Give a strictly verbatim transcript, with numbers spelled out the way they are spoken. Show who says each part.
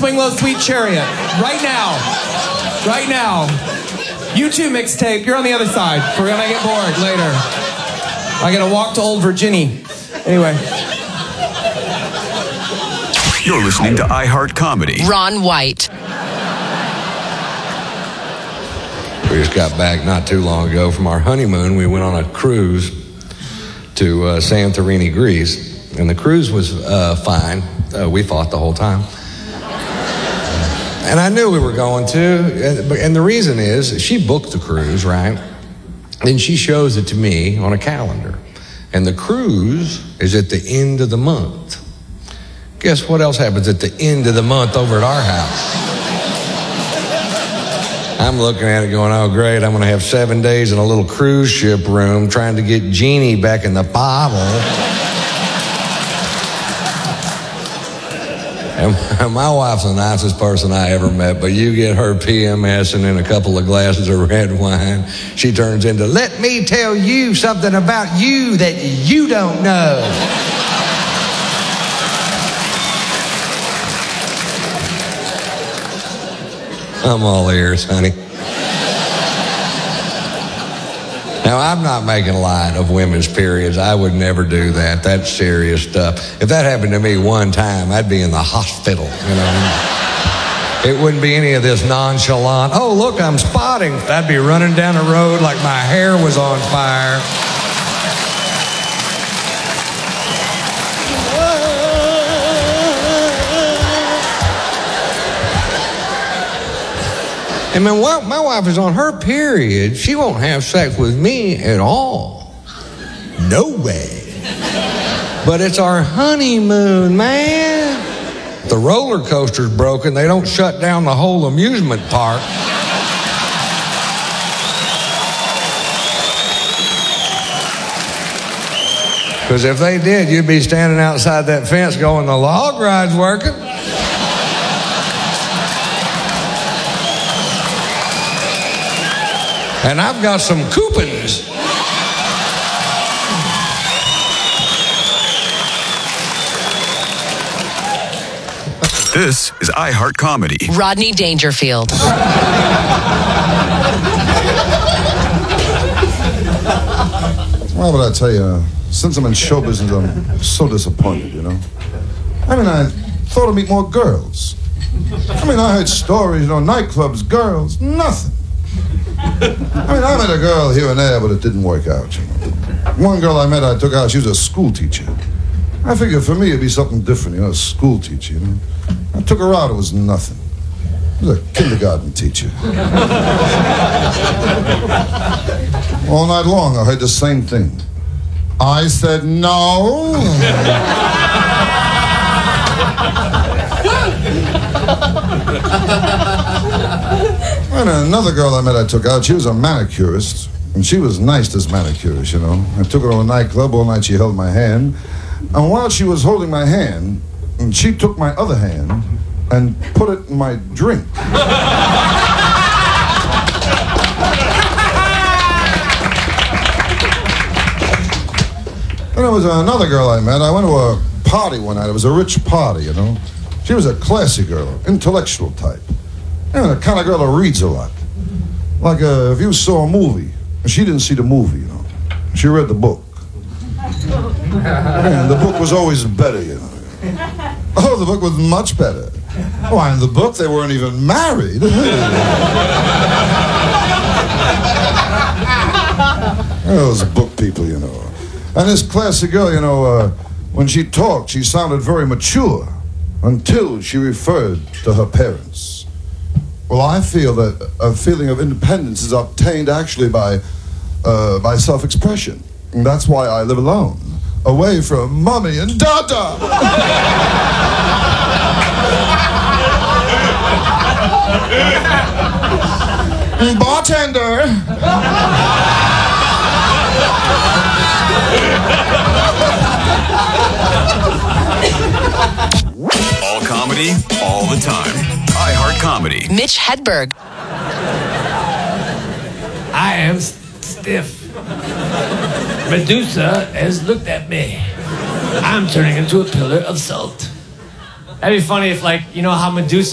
Speaker 1: Swing Low Sweet Chariot. Right now. Right now. You two mixtape. You're on the other side. We're gonna get bored later. I gotta walk to Old Virginia. Anyway.
Speaker 2: You're listening to iHeart Comedy.
Speaker 3: Ron White.
Speaker 4: We just got back not too long ago from our honeymoon. We went on a cruise to uh, Santorini, Greece. And the cruise was uh, fine. Uh, we thought the whole time. And I knew we were going to. And the reason is, she booked the cruise, right? Then she shows it to me on a calendar. And the cruise is at the end of the month. Guess what else happens at the end of the month over at our house? I'm looking at it going, oh, great, I'm going to have seven days in a little cruise ship room trying to get Jeannie back in the bottle. And my wife's the nicest person I ever met, but you get her PMSing in a couple of glasses of red wine, she turns into, let me tell you something about you that you don't know. I'm all ears, honey. Now, I'm not making light of women's periods. I would never do that. That's serious stuff. If that happened to me one time, I'd be in the hospital, you know. It wouldn't be any of this nonchalant, oh, look, I'm spotting. I'd be running down the road like my hair was on fire. And man, my wife is on her period. She won't have sex with me at all. No way. But it's our honeymoon, man. The roller coaster's broken. They don't shut down the whole amusement park. Because if they did, you'd be standing outside that fence going, the log ride's working. And I've got some coupons.
Speaker 2: This is iHeart Comedy.
Speaker 3: Rodney Dangerfield.
Speaker 5: Well, but I tell you, since I'm in show business, I'm so disappointed, you know. I mean, I thought I'd meet more girls. I mean, I heard stories, you know, nightclubs, girls, nothing. I mean, I met a girl here and there, but it didn't work out, you know. One girl I met, I took out, she was a school teacher. I figured for me it'd be something different, you know, a school teacher, you know. I took her out, it was nothing. It was a kindergarten teacher. All night long, I heard the same thing. I said no. And another girl I met I took out, she was a manicurist, and she was nice as manicurist, you know. I took her to a nightclub, all night she held my hand, and while she was holding my hand, she took my other hand and put it in my drink. Then there was another girl I met, I went to a party one night, it was a rich party, you know. She was a classy girl, intellectual type. You know, the kind of girl that reads a lot. Like uh, if you saw a movie, she didn't see the movie, you know. She read the book. And the book was always better, you know. Oh, the book was much better. Why, in the book, they weren't even married. Those book people, you know. And this classy girl, you know, uh, when she talked, she sounded very mature until she referred to her parents. Well, I feel that a feeling of independence is obtained actually by, uh, by self-expression. And that's why I live alone, away from mommy and dada. Bartender.
Speaker 2: All comedy, all the time. iHeart Comedy.
Speaker 3: Mitch Hedberg.
Speaker 6: I am s- stiff. Medusa has looked at me. I'm turning into a pillar of salt. That'd be funny if, like, you know how Medusa